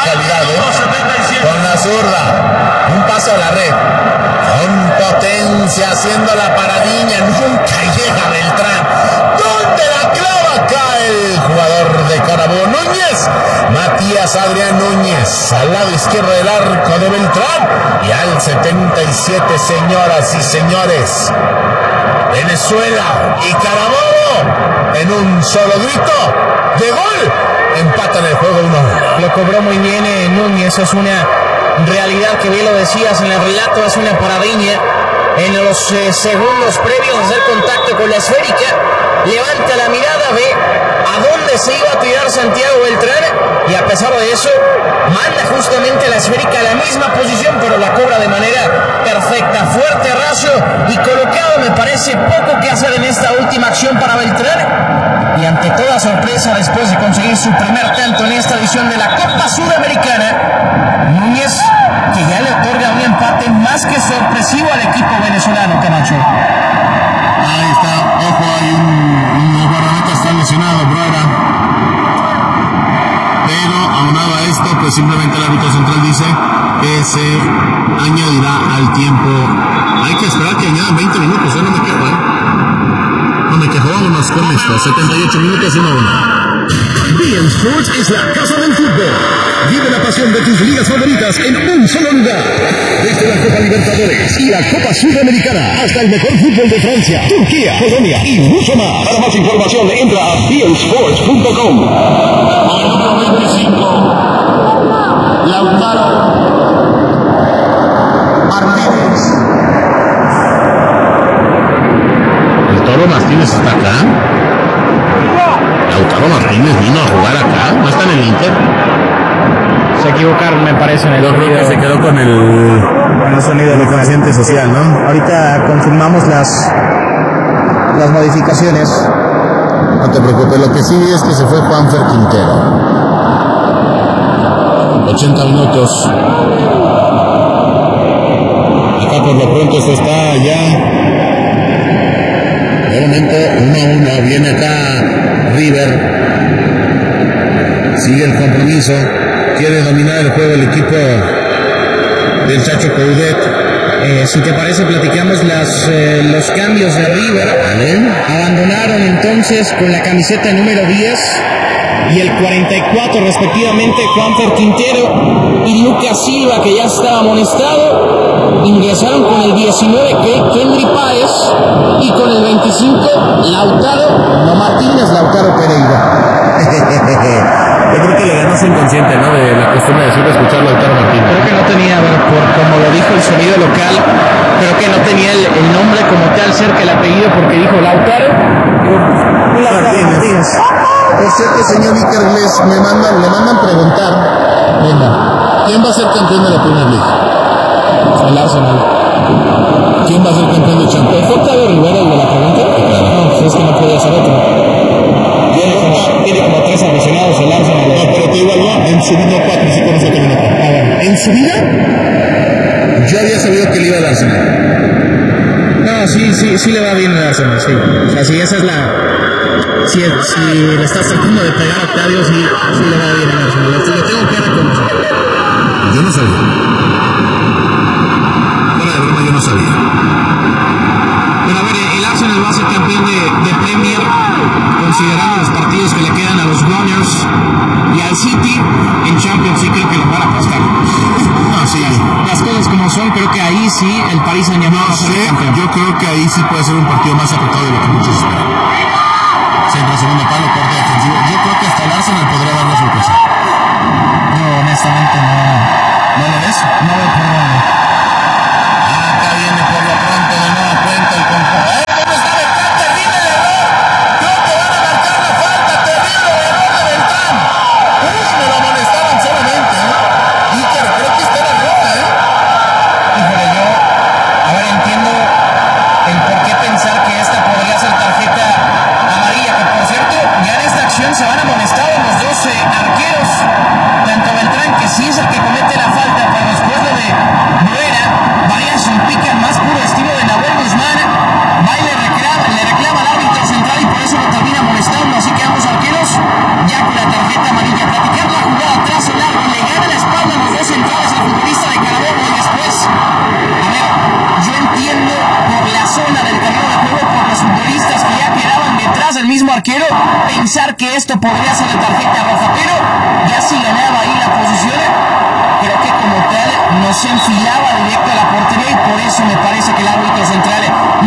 calidad, con la zurda, un paso a la red, con potencia, haciendo la paradiña, nunca llega Beltrán. ¿Dónde la clava? Cae el jugador de Carabobo, Núñez, Matías Adrián Núñez, al lado izquierdo del arco de Beltrán, y al 77, señoras y señores, Venezuela y Carabobo, en un solo grito de gol, empatan el juego 1-1. Lo cobró muy bien Núñez, es una realidad que bien lo decías en el relato, es una paradiña en los segundos previos a hacer contacto con la esférica, levanta la mirada, ve a dónde se iba a tirar Santiago Beltrán y a pesar de eso manda justamente la esférica a la misma posición, pero la cobra de manera perfecta, fuerte, raso y colocado. Me parece poco que hacer en esta última acción para Beltrán, y ante toda sorpresa, después de conseguir su primer tanto en esta edición de la Copa Sudamericana, Núñez, que ya le otorga un empate más que sorpresivo al equipo venezolano. Camacho, ahí está, ojo, hay un guardameta está lesionado, Bruera, pero aunado a esto, pues simplemente el árbitro central dice que se añadirá al tiempo. Hay que esperar que añadan 20 minutos, no me quejo, no me quejo, vámonos con esto. 78 minutos, 1-1. beIN Sports es la casa del fútbol. Vive la pasión de tus ligas favoritas en un solo lugar. Desde la Copa Libertadores y la Copa Sudamericana hasta el mejor fútbol de Francia, Turquía, Polonia y mucho más. Para más información entra a beINSports.com. El número 25, Lautaro Martínez. ¿El Toro Martínez está acá? Lautaro Martínez vino a jugar acá, no está en el Inter. se equivocaron, me parece, en el Yo creo que se quedó con el sonido del coeficiente social, ¿no? Ahorita confirmamos las modificaciones. No te preocupes, lo que sí es que se fue Juanfer Quintero. 80 minutos. Acá por lo pronto esto está ya. De momento 1-1. Viene acá River. Sigue el compromiso. Quiere dominar el juego el equipo del Chacho Coudet. Si te parece, platicamos los cambios de River. ¿Vale? Abandonaron entonces con la camiseta número 10 y el 44 respectivamente Juanfer Quintero y Lucas Silva, que ya estaba amonestado. Ingresaron con el 19 Kendry Páez y con el 25 Lautaro Pereira. Yo creo que le ganó su inconsciente, ¿no? De la costumbre de siempre escuchar a Lautaro Martínez. Creo que no tenía, como lo dijo el sonido local, creo que no tenía el nombre como tal cerca el apellido, porque dijo Lautaro Martínez. Por cierto, señor Iker Gles, le mandan preguntar, venga, ¿quién va a ser campeón de la Premier League? El Arsenal. ¿Quién va a ser campeón de Champions? ¿Fue Octavio Rivera el de la pregunta? Claro. No, pues es que no podía ser otro. Tiene como 3 aficionados el Arsenal. No, pero te igual no, en su vida 4, sí conoce también otro. En su vida, yo había sabido que le iba al Arsenal. No, sí le va bien el Arsenal, sí. O sea, si esa es la... Si le estás tratando de pegar a Octavio, sí le va bien el Arsenal. Lo tengo que reconocer. Yo no sabía. Fuera de broma, yo no sabía. Pero a ver, el Arsenal va a ser campeón de Premier, considerando los partidos que le quedan a los Gunners y al City en Champions. Sí creo que lo van a costar. No, sí. Las cosas como son, creo que ahí sí el Paris Saint-Germain va a ser campeón. Yo creo que ahí sí puede ser un partido más apretado de lo que muchos esperan. Centro, segundo palo, corte defensivo. Yo creo que hasta el Arsenal podría dar la sorpresa. No, honestamente no lo ves. No veo por dónde. Acá viene por lo pronto de nueva cuenta el conjunto. ¿Cómo está Beltrán? Terrible el error. Creo que van a marcar la falta. Terrible el error de Beltrán. Uy, me lo amonestaban solamente. Iker, creo que está en el roja, Híjole, yo, a ver, entiendo el por qué pensar que esta podría ser tarjeta amarilla, que por cierto, ya en esta acción se van amonestados los dos arqueros, tanto Beltrán, que sí es el que comete la falta, pero después lo de arquero, pensar que esto podría ser de tarjeta roja, pero ya si ganaba ahí la posición, creo que como tal no se enfilaba directo a la portería y por eso me parece que el árbitro central